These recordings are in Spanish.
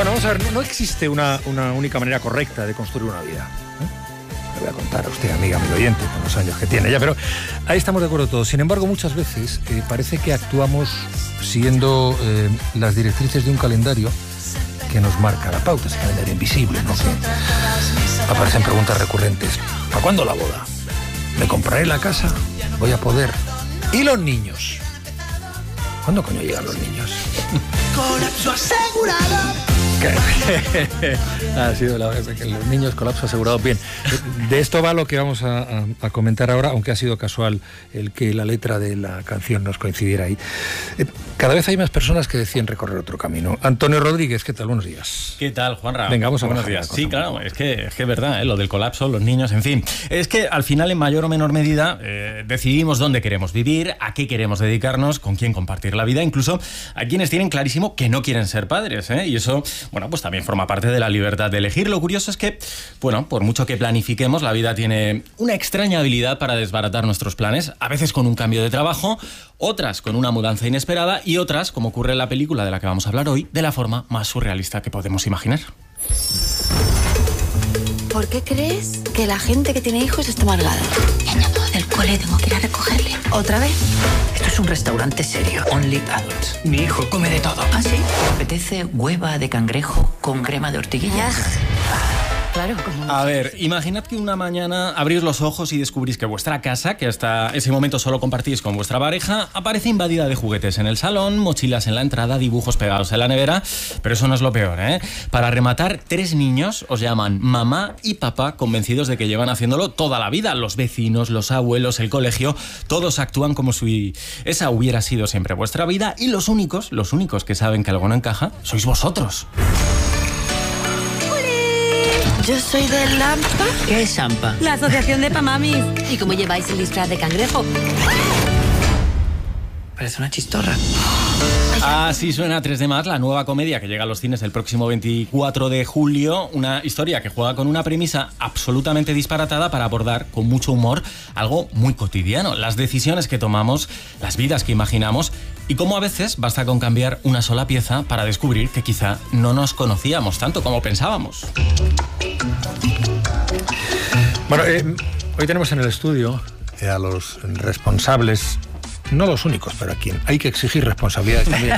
Bueno, vamos a ver, no existe una única manera correcta de construir una vida. Le voy a contar a usted, amigo oyente, con los años que tiene ya, pero ahí estamos de acuerdo todos. Sin embargo, muchas veces parece que actuamos siguiendo las directrices de un calendario que nos marca la pauta, ese calendario invisible, ¿no? Que aparecen preguntas recurrentes. ¿Para cuándo la boda? ¿Me compraré la casa? ¿Voy a poder? ¿Y los niños? ¿Cuándo coño llegan los niños? Colapso asegurado. Ha sido la vez que los niños, colapso asegurado. Bien, de esto va lo que vamos a comentar ahora, aunque ha sido casual el que la letra de la canción nos coincidiera ahí. Cada vez hay más personas que deciden recorrer otro camino. Antonio Rodríguez, ¿qué tal? Buenos días. ¿Qué tal, Juanra? Venga, vamos a Buenos días. Sí, claro, es que es verdad, lo del colapso, los niños, en fin. Es que al final, en mayor o menor medida, decidimos dónde queremos vivir, a qué queremos dedicarnos, con quién compartir la vida. Incluso hay quienes tienen clarísimo que no quieren ser padres, y eso, bueno, pues también forma parte de la libertad de elegir. Lo curioso es que, bueno, por mucho que planifiquemos, la vida tiene una extraña habilidad para desbaratar nuestros planes, a veces con un cambio de trabajo, otras con una mudanza inesperada y otras, como ocurre en la película de la que vamos a hablar hoy, de la forma más surrealista que podemos imaginar. ¿Por qué crees que la gente que tiene hijos está amargada? Ya no puedo del cole, tengo que ir a recogerle. ¿Otra vez? Esto es un restaurante serio, only adults. Mi hijo come de todo. ¿Ah, sí? ¿Te apetece hueva de cangrejo con crema de ortiguilla? Claro, como... A ver, imaginad que una mañana abrís los ojos y descubrís que vuestra casa, que hasta ese momento solo compartís con vuestra pareja, aparece invadida de juguetes en el salón, mochilas en la entrada, dibujos pegados en la nevera. Pero eso no es lo peor, ¿eh? Para rematar, 3 niños os llaman mamá y papá, convencidos de que llevan haciéndolo toda la vida. Los vecinos, los abuelos, el colegio, todos actúan como si esa hubiera sido siempre vuestra vida, y los únicos que saben que algo no encaja, sois vosotros. Yo soy de Lampa. ¿Qué es Sampa? La asociación de Pamamis. ¿Y cómo lleváis el disfraz de cangrejo? Parece una chistorra. Así suena 3 de Más, la nueva comedia que llega a los cines el próximo 24 de julio. Una historia que juega con una premisa absolutamente disparatada para abordar con mucho humor algo muy cotidiano. Las decisiones que tomamos, las vidas que imaginamos y cómo a veces basta con cambiar una sola pieza para descubrir que quizá no nos conocíamos tanto como pensábamos. Bueno, hoy tenemos en el estudio a los responsables, no los únicos, pero a quien hay que exigir responsabilidades también,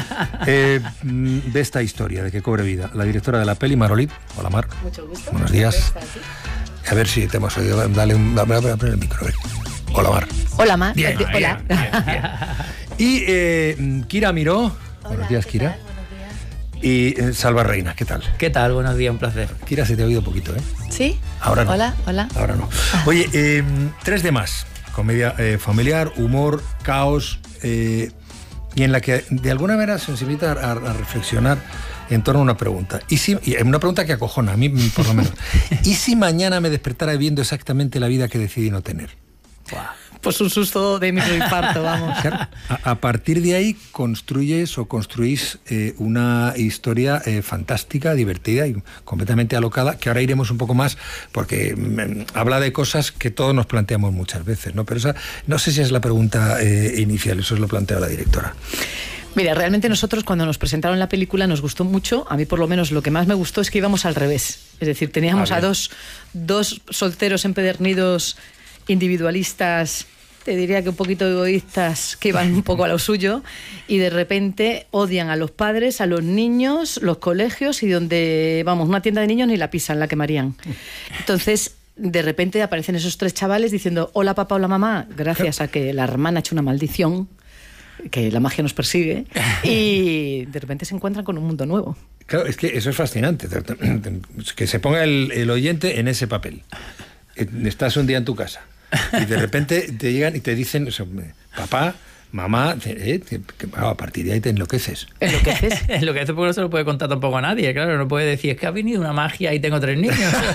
de esta historia, de que cobre vida. La directora de la peli, Mar Olid. Hola, Mar. Mucho gusto. Buenos días. A ver si te hemos oído. Dale el micro. Hola, Mar. Hola, Mar. Bien. Hola. Bien. Y Kira Miró. Buenos días, Kira. Y Salva Reina, ¿qué tal? ¿Qué tal? Buenos días, un placer. Kira, se te ha oído poquito, ¿eh? ¿Sí? Ahora no. Hola. Ahora no. Oye, 3 de Más. Comedia familiar, humor, caos, y en la que de alguna manera sensibiliza a reflexionar en torno a una pregunta. Y una pregunta que acojona, a mí por lo menos. ¿Y si mañana me despertara viendo exactamente la vida que decidí no tener? Pues un susto de microinfarto, vamos. Claro, a partir de ahí construyes o construís una historia fantástica, divertida y completamente alocada, que ahora iremos un poco más, porque habla de cosas que todos nos planteamos muchas veces, ¿no? Pero esa, no sé si es la pregunta inicial, eso es lo plantea la directora. Mira, realmente nosotros cuando nos presentaron la película nos gustó mucho. A mí por lo menos lo que más me gustó es que íbamos al revés. Es decir, teníamos a dos solteros empedernidos, individualistas, te diría que un poquito egoístas, que iban un poco a lo suyo, y de repente odian a los padres, a los niños, los colegios, y donde, vamos, una tienda de niños ni la pisan, la quemarían. Entonces, de repente aparecen esos 3 chavales diciendo hola papá, hola mamá, gracias a que la hermana ha hecho una maldición, que la magia nos persigue, y de repente se encuentran con un mundo nuevo. Claro, es que eso es fascinante, que se ponga el oyente en ese papel. Estás un día en tu casa y de repente te llegan y te dicen, papá, mamá, a partir de ahí te enloqueces. ¿Enloqueces? Enloqueces porque no se lo puede contar tampoco a nadie, claro, no puede decir, es que ha venido una magia y tengo 3 niños.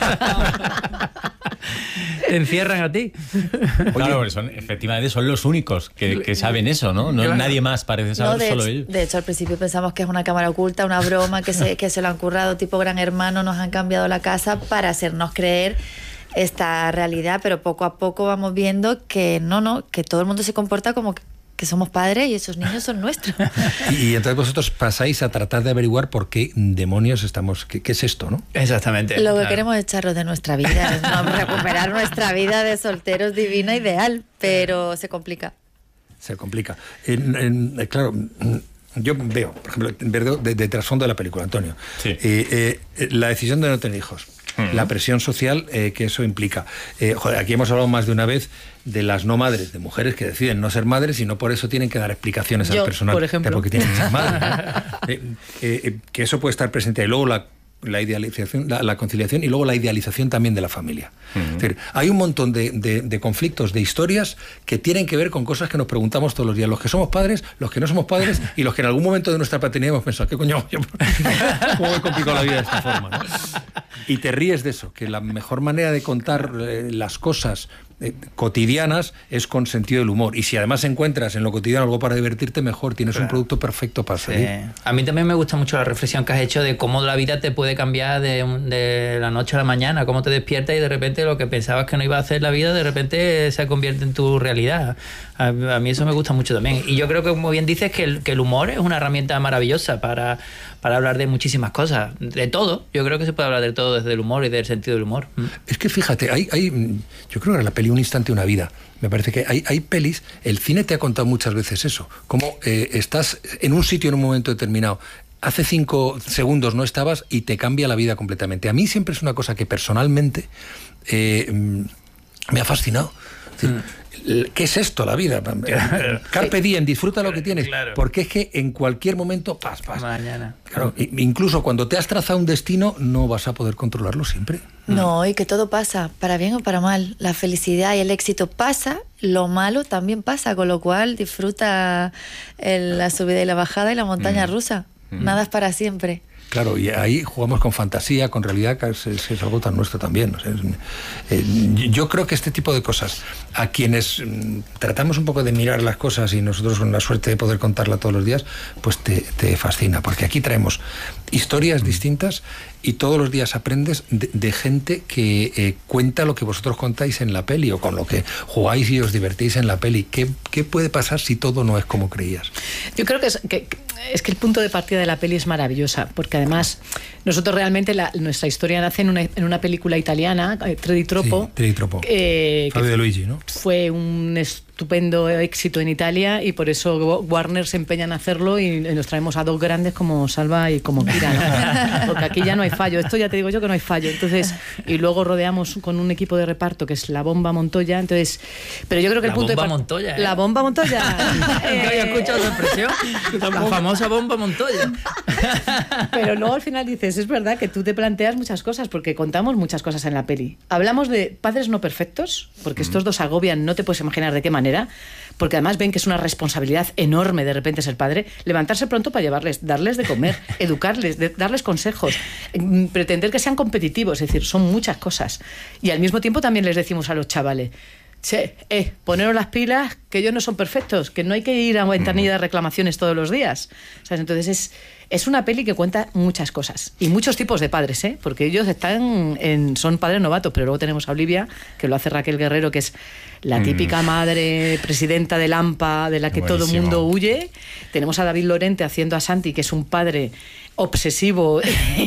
Te encierran a ti. Claro, efectivamente son los únicos que saben eso, ¿no? Claro. Nadie más parece saber, solo ellos. De hecho, al principio pensamos que es una cámara oculta, una broma, que se lo han currado tipo Gran Hermano, nos han cambiado la casa para hacernos creer esta realidad, pero poco a poco vamos viendo que que todo el mundo se comporta como que somos padres y esos niños son nuestros. Y entonces vosotros pasáis a tratar de averiguar por qué demonios estamos... ¿Qué es esto, no? Exactamente. Lo que queremos es echarlos de nuestra vida, ¿no? Recuperar nuestra vida de solteros divina, ideal, pero se complica. Se complica. Claro, yo veo, por ejemplo, de trasfondo de la película, Antonio, sí. La decisión de no tener hijos, la presión social que eso implica. Aquí hemos hablado más de una vez de las no madres, de mujeres que deciden no ser madres y no por eso tienen que dar explicaciones al personal por ejemplo, de por qué tienen que ser madres, ¿no? Que eso puede estar presente. Y luego la idealización, la conciliación y luego la idealización también de la familia. Es decir, hay un montón de conflictos, de historias que tienen que ver con cosas que nos preguntamos todos los días. Los que somos padres, los que no somos padres y los que en algún momento de nuestra paternidad hemos pensado, ¿qué coño? ¿Cómo he complicado la vida de esta forma, ¿no? Y te ríes de eso, que la mejor manera de contar las cosas cotidianas es con sentido del humor. Y si además encuentras en lo cotidiano algo para divertirte, mejor, tienes un producto perfecto para salir. A mí también me gusta mucho la reflexión que has hecho de cómo la vida te puede cambiar de la noche a la mañana, cómo te despiertas y de repente lo que pensabas que no iba a hacer la vida, de repente se convierte en tu realidad. A mí eso me gusta mucho también. Y yo creo que, como bien dices, que el humor es una herramienta maravillosa para hablar de muchísimas cosas, de todo. Yo creo que se puede hablar de todo desde el humor y del sentido del humor. Es que fíjate, yo creo que en la peli Un instante, una vida, me parece que hay pelis, el cine te ha contado muchas veces eso, como estás en un sitio en un momento determinado, hace 5 segundos no estabas y te cambia la vida completamente. A mí siempre es una cosa que personalmente me ha fascinado. Es decir, ¿qué es esto, la vida? Carpe diem, disfruta lo que tienes. Claro. Porque es que en cualquier momento, mañana. Claro, incluso cuando te has trazado un destino, no vas a poder controlarlo siempre. No, y que todo pasa, para bien o para mal. La felicidad y el éxito pasa, lo malo también pasa, con lo cual disfruta la subida y la bajada y la montaña rusa. Nada es para siempre. Claro, y ahí jugamos con fantasía, con realidad, que es algo tan nuestro también. ¿No? Yo creo que este tipo de cosas, a quienes tratamos un poco de mirar las cosas y nosotros con la suerte de poder contarla todos los días, pues te fascina, porque aquí traemos historias distintas y todos los días aprendes de gente que cuenta lo que vosotros contáis en la peli o con lo que jugáis y os divertís en la peli. ¿Qué puede pasar si todo no es como creías? Yo creo que es que el punto de partida de la peli es maravillosa, porque además nosotros realmente nuestra historia nace en una película italiana, Tre di Troppo. Sí, Tre di Troppo. Fabio De Luigi, ¿no? Fue un estupendo éxito en Italia y por eso Warner se empeña en hacerlo y nos traemos a dos grandes como Salva y como Kira, ¿no? Porque aquí ya no hay fallo, esto ya te digo yo que no hay fallo. Entonces, y luego rodeamos con un equipo de reparto que es La Bomba Montoya, entonces, pero yo creo que el punto de Bomba Montoya, La Bomba Montoya. Nunca había escuchado esa expresión. La famosa Bomba Montoya. Pero luego al final dices, es verdad que tú te planteas muchas cosas, porque contamos muchas cosas en la peli. Hablamos de padres no perfectos, porque estos dos agobian, no te puedes imaginar de qué manera, porque además ven que es una responsabilidad enorme de repente ser padre, levantarse pronto para darles de comer, educarles, darles consejos, pretender que sean competitivos, es decir, son muchas cosas. Y al mismo tiempo también les decimos a los chavales, che, poneros las pilas, que ellos no son perfectos, que no hay que ir a ventanilla de reclamaciones todos los días. ¿Sabes? Entonces es una peli que cuenta muchas cosas y muchos tipos de padres, porque ellos son padres novatos, pero luego tenemos a Olivia, que lo hace Raquel Guerrero, que es la típica madre presidenta del AMPA de la que todo el mundo huye. Tenemos a David Lorente haciendo a Santi, que es un padre obsesivo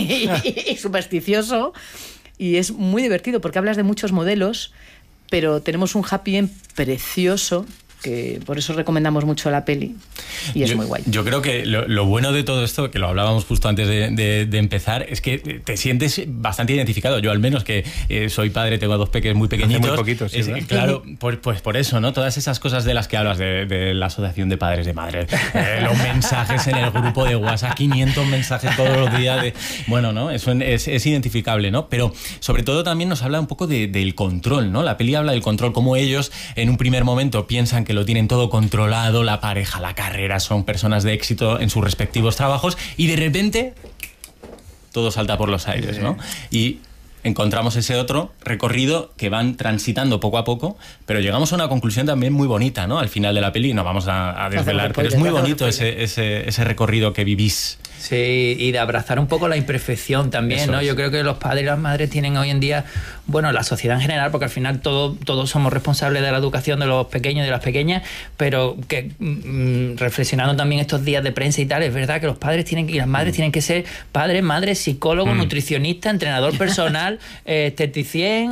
y supersticioso, y es muy divertido porque hablas de muchos modelos, pero tenemos un happy end precioso, que por eso recomendamos mucho la peli y es muy guay. Yo creo que lo bueno de todo esto, que lo hablábamos justo antes de empezar, es que te sientes bastante identificado. Yo al menos, que soy padre, tengo 2 peques muy pequeñitos. Hace muy poquito, sí, claro, pues por eso, ¿no? Todas esas cosas de las que hablas, de la asociación de padres de madres, los mensajes en el grupo de WhatsApp, 500 mensajes todos los días. Bueno, ¿no? Eso es identificable, ¿no? Pero sobre todo también nos habla un poco del control, ¿no? La peli habla del control, cómo ellos en un primer momento piensan que lo tienen todo controlado, la pareja, la carrera, son personas de éxito en sus respectivos trabajos, y de repente todo salta por los aires, ¿no? Y encontramos ese otro recorrido que van transitando poco a poco, pero llegamos a una conclusión también muy bonita, ¿no? Al final de la peli, no vamos a desvelar, pero es muy bonito ese recorrido que vivís Sí, y de abrazar un poco la imperfección también, eso, ¿no? Yo creo que los padres y las madres tienen hoy en día, bueno, la sociedad en general, porque al final todos somos responsables de la educación de los pequeños y de las pequeñas, pero que reflexionando también estos días de prensa y tal, es verdad que los padres y las madres tienen que ser padres, madres, psicólogos, nutricionista, entrenador personal, esteticien,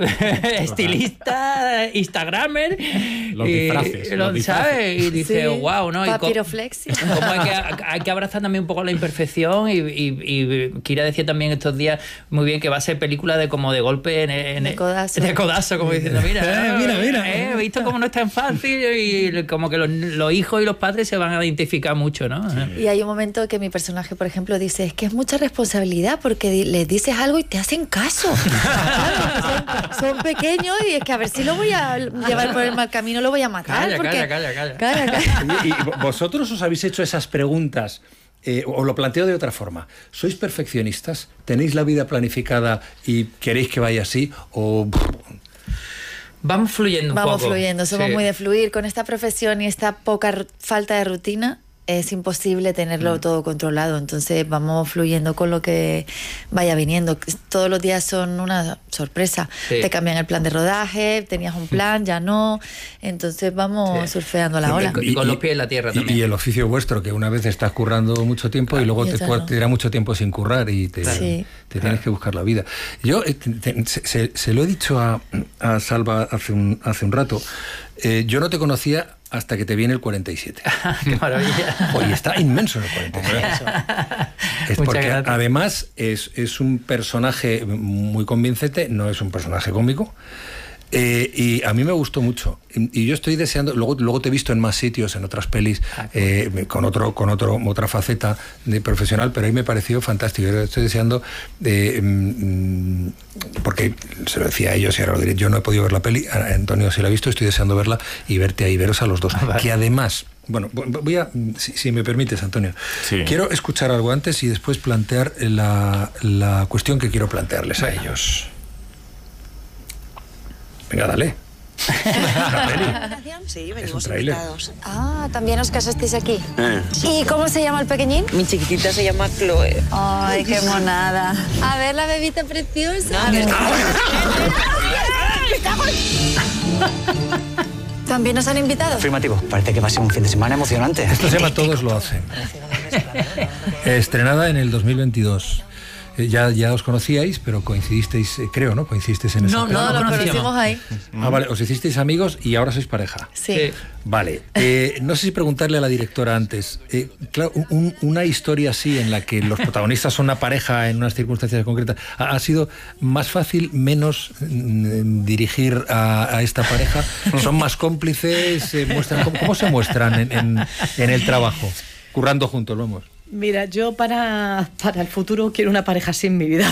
estilista, instagramer, los disfraces, ¿sabes? Y dice, wow, ¿no? Papiroflexia. Como hay que abrazar también un poco la imperfección y Kira decía también estos días muy bien que va a ser película de como de golpe de codazo. De codazo, como diciendo, mira, he visto cómo no es tan fácil, y como que los hijos y los padres se van a identificar mucho, ¿no? Sí. Y hay un momento que mi personaje, por ejemplo, dice, es que es mucha responsabilidad porque les dices algo y te hacen caso. son pequeños y es que a ver si lo voy a llevar por el mal camino, lo voy a matar. Calla. ¿Y vosotros os habéis hecho esas preguntas? Os lo planteo de otra forma. ¿Sois perfeccionistas? ¿Tenéis la vida planificada y queréis que vaya así? ¿O...? Vamos fluyendo un poco. Vamos fluyendo, somos muy de fluir. Con esta profesión y esta poca falta de rutina, es imposible tenerlo todo controlado. Entonces vamos fluyendo con lo que vaya viniendo. Todos los días son una sorpresa. Sí. Te cambian el plan de rodaje, tenías un plan, ya no. Entonces vamos surfeando la ola. Y con los pies en la tierra también. Y el oficio vuestro, que una vez estás currando mucho tiempo y luego te dirá mucho tiempo sin currar y te tienes que buscar la vida. Yo se lo he dicho a Salva hace un rato. Yo no te conocía hasta que te viene el 47. ¡Qué maravilla! Oye, está inmenso el 47. Es porque además es un personaje muy convincente, no es un personaje cómico. Y a mí me gustó mucho. Y yo estoy deseando, luego te he visto en más sitios, en otras pelis, con otra faceta de profesional, pero ahí me pareció fantástico. Yo estoy deseando, porque se lo decía a ellos y ahora lo diré, yo no he podido ver la peli, Antonio sí la ha visto, estoy deseando verla y verte ahí, veros a los dos. Vale. Que además, bueno, voy a, si me permites, Antonio, quiero escuchar algo antes y después plantear la cuestión que quiero plantearles a ellos. Venga, dale. Sí, venimos invitados. Ah, ¿también os casasteis aquí? ¿Y cómo se llama el pequeñín? Mi chiquitita se llama Chloe. Ay, qué monada. A ver la bebita preciosa. ¿También nos han invitado? Afirmativo. Parece que va a ser un fin de semana emocionante. Esto se llama Todos lo hacen. Estrenada en el 2022. Ya os conocíais, pero coincidisteis, creo, ¿no? Coincidisteis en esa No, lo conocimos ahí. Ah, vale, os hicisteis amigos y ahora sois pareja. Sí. Vale, no sé si preguntarle a la directora antes, claro, una historia así en la que los protagonistas son una pareja en unas circunstancias concretas, ¿ha sido más fácil, menos dirigir a esta pareja? ¿Son más cómplices? ¿Cómo se muestran en el trabajo? Currando juntos, vamos. Mira, yo para el futuro quiero una pareja así en mi vida.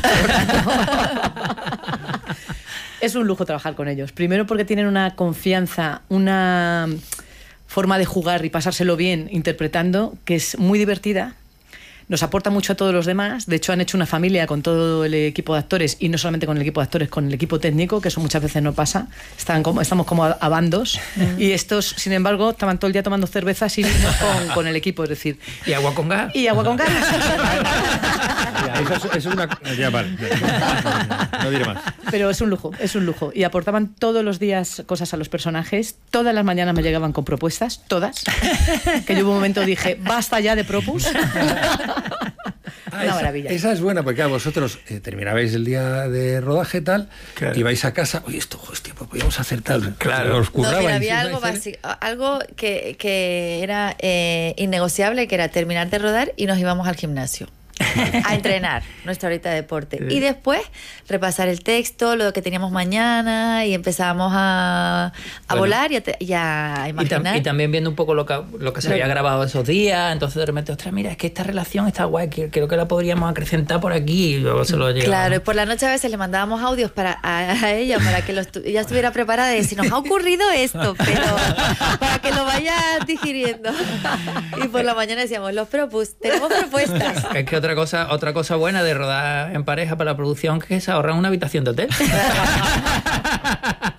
Es un lujo trabajar con ellos. Primero porque tienen una confianza, una forma de jugar y pasárselo bien interpretando que es muy divertida. Nos aporta mucho a todos los demás. De hecho, han hecho una familia con todo el equipo de actores, y no solamente con el equipo de actores, con el equipo técnico, que eso muchas veces no pasa. Estamos como a bandos. Y estos, sin embargo, estaban todo el día tomando cervezas y con el equipo, es decir... ¿Y agua con gas? Y agua con gas. Eso es una... Ya, vale. No diré más. Pero es un lujo. Y aportaban todos los días cosas a los personajes. Todas las mañanas me llegaban con propuestas, todas. Que yo hubo un momento dije, basta ya de propus. Una maravilla. Esa es buena, porque vosotros terminabais el día de rodaje tal, claro, y vais a casa, oye, hostia, pues podíamos hacer tal. Claro, os currabais. No, había algo básico, algo que era innegociable, que era terminar de rodar y nos íbamos al gimnasio. A entrenar nuestra horita de deporte y después repasar el texto, lo que teníamos mañana, y empezábamos a volar y a imaginar, y también viendo un poco lo que se había grabado esos días. Entonces de repente, ostras, mira, es que esta relación está guay, creo que la podríamos acrecentar por aquí, y luego se lo llevamos. Claro, y por la noche a veces le mandábamos audios a ella para que ella estuviera preparada y si nos ha ocurrido esto, pero para que lo vaya digiriendo. Y por la mañana decíamos, tenemos propuestas. Es que otra cosa buena de rodar en pareja para la producción, que es ahorrar una habitación de hotel.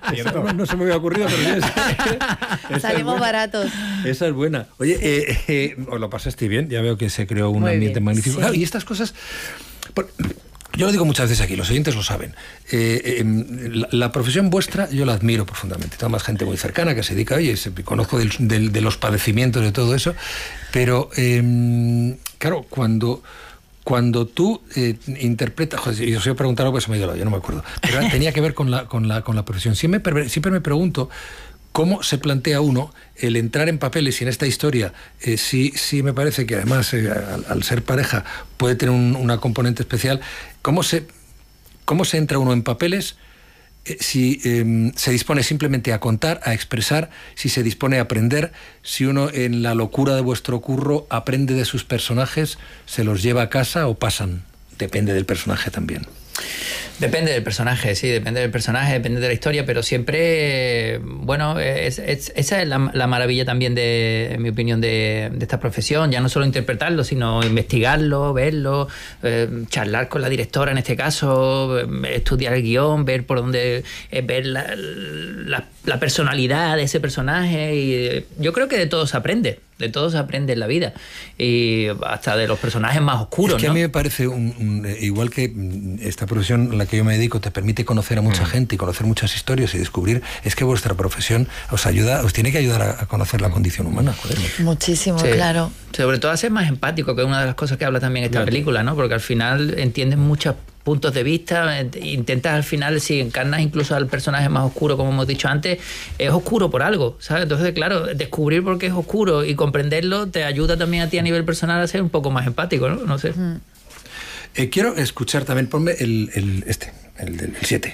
No se me había ocurrido, pero salimos baratos. Esa es buena. Oye, os lo pasaste bien, ya veo que se creó un ambiente magnífico. Sí. Claro, y estas cosas... Yo lo digo muchas veces aquí, los oyentes lo saben. La profesión vuestra yo la admiro profundamente. Tengo más gente muy cercana que se dedica, conozco de los padecimientos de todo eso, pero claro, cuando tú interpretas... Joder, yo os voy a preguntar algo que se me ha ido, yo no me acuerdo, pero tenía que ver con la profesión. Siempre me pregunto cómo se plantea uno el entrar en papeles, y en esta historia sí me parece que además al ser pareja puede tener una componente especial. ¿Cómo se entra uno en papeles si se dispone simplemente a contar, a expresar, si se dispone a aprender, si uno en la locura de vuestro curro aprende de sus personajes, se los lleva a casa o pasan? Depende del personaje también. Depende del personaje, sí, depende del personaje, depende de la historia, pero siempre, bueno, esa es la maravilla también, en mi opinión, de esta profesión. Ya no solo interpretarlo, sino investigarlo, verlo, charlar con la directora en este caso, estudiar el guión, ver por dónde, ver la personalidad de ese personaje. Y yo creo que de todo se aprende. De todo se aprende en la vida, y hasta de los personajes más oscuros. Es que ¿no? A mí me parece, igual que esta profesión a la que yo me dedico te permite conocer a mucha gente y conocer muchas historias y descubrir, es que vuestra profesión os tiene que ayudar a conocer la condición humana. Joder. Muchísimo, sí, claro. Sobre todo a ser más empático, que es una de las cosas que habla también esta película, ¿no? Porque al final entiendes muchos puntos de vista, intentas al final, si encarnas incluso al personaje más oscuro, como hemos dicho antes, es oscuro por algo, ¿sabes? Entonces, claro, descubrir por qué es oscuro y comprenderlo te ayuda también a ti a nivel personal a ser un poco más empático, ¿no? No sé. Quiero escuchar también, ponme el 7.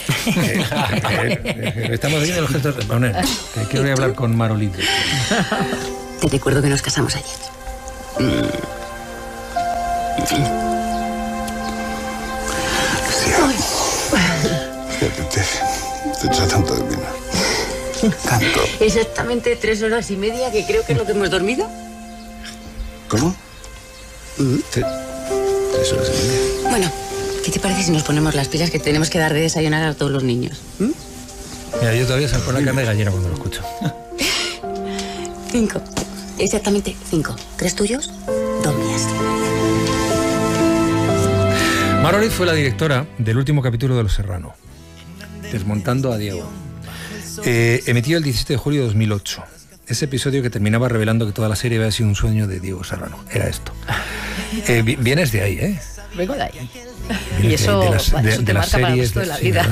Estamos haciendo los gestos. Quiero hablar con Marolín. Te recuerdo que nos casamos ayer. Te echa tanto de menos. Tanto. Exactamente 3 horas y media, que creo que es lo que hemos dormido. ¿Cómo? 3 horas y media. Bueno, ¿qué te parece si nos ponemos las pilas, que tenemos que dar de desayunar a todos los niños? Mira, yo todavía salgo la carne de gallina cuando lo escucho. 5. Exactamente 5. 3 tuyos, 2 mías. Marolín fue la directora del último capítulo de Los Serrano, Desmontando a Diego, emitido el 17 de julio de 2008. Ese episodio que terminaba revelando que toda la serie había sido un sueño de Diego Serrano. Era esto. Vienes de ahí, ¿eh? Vengo de ahí. Vienes y eso de las series de la vida.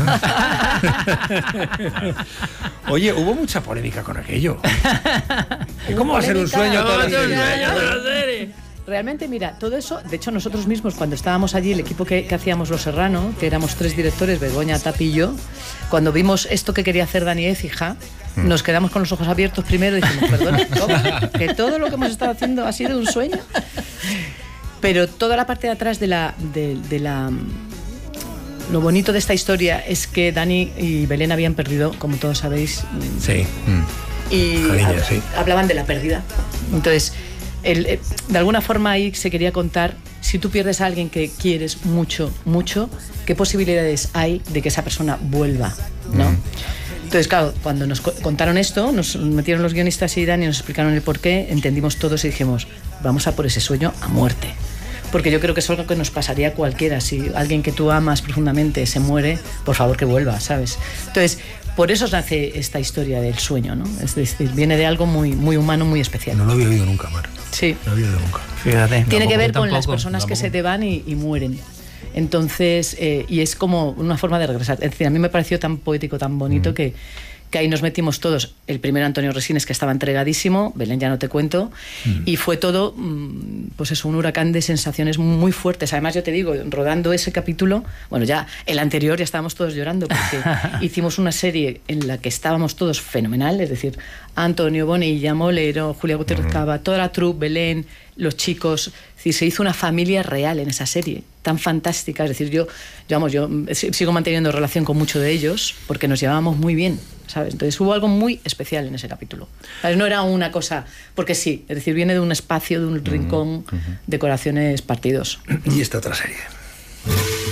Oye, hubo mucha polémica con aquello. ¿Cómo va a ser un sueño toda la serie? Realmente, mira, todo eso, de hecho nosotros mismos cuando estábamos allí, el equipo que hacíamos Los Serrano, que éramos 3 directores, Begoña, Tapi y yo, cuando vimos esto que quería hacer Dani Écija, nos quedamos con los ojos abiertos primero y dijimos, perdona, ¿cómo? ¿Que todo lo que hemos estado haciendo ha sido un sueño? Pero toda la parte de atrás lo bonito de esta historia es que Dani y Belén habían perdido, como todos sabéis. Sí. Y hablaban de la pérdida. Entonces, de alguna forma ahí se quería contar, si tú pierdes a alguien que quieres mucho, mucho, ¿qué posibilidades hay de que esa persona vuelva? ¿No? Entonces, claro, cuando nos contaron esto, nos metieron los guionistas y Dani, nos explicaron el porqué, entendimos todos y dijimos, vamos a por ese sueño a muerte. Porque yo creo que es algo que nos pasaría a cualquiera. Si alguien que tú amas profundamente se muere, por favor que vuelva, ¿sabes? Entonces, por eso nace esta historia del sueño, ¿no? Es decir, viene de algo muy, muy humano, muy especial. No lo había oído nunca, Mar. Sí. No lo había oído nunca. Fíjate. Tiene que ver con las personas que se te van y mueren. Entonces, y es como una forma de regresar. Es decir, a mí me pareció tan poético, tan bonito que ahí nos metimos todos. El primero, Antonio Resines, que estaba entregadísimo, Belén ya no te cuento, y fue todo, pues eso, un huracán de sensaciones muy fuertes. Además, yo te digo, rodando ese capítulo, bueno, ya el anterior ya estábamos todos llorando, porque hicimos una serie en la que estábamos todos fenomenal, es decir, Antonio Bonilla, Molero, Julia Gutiérrez Cava, toda la troupe, Belén, los chicos. Es decir, se hizo una familia real en esa serie, tan fantástica. Es decir, yo sigo manteniendo relación con muchos de ellos porque nos llevábamos muy bien, ¿sabes? Entonces hubo algo muy especial en ese capítulo. ¿Sabes? No era una cosa, porque sí, es decir, viene de un espacio, de un rincón de corazones partidos. Y esta otra serie.